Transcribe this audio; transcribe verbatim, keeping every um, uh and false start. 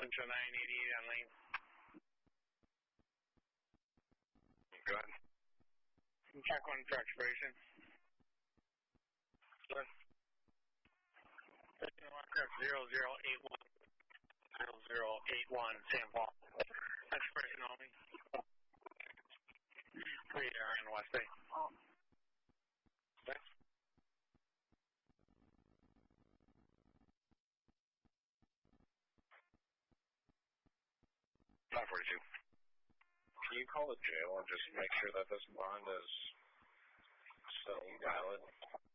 Central nine eighty-eight on lane. Go ahead. Track one for expiration. Go ahead. zero zero eight one. zero zero eight one, Saint Paul. Expiration only. Three air in West Bay. Okay. five forty-two. Can you call the jail and just make sure that this bond is still valid?